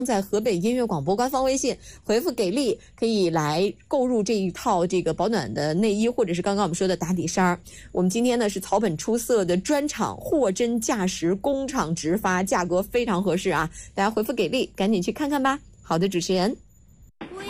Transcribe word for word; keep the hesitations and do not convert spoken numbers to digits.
在河北音乐广播官方微信回复给力，可以来购入这一套这个保暖的内衣，或者是刚刚我们说的打底衫。我们今天呢是草本出色的专场，货真价实，工厂直发，价格非常合适啊！大家回复给力，赶紧去看看吧。好的，主持人。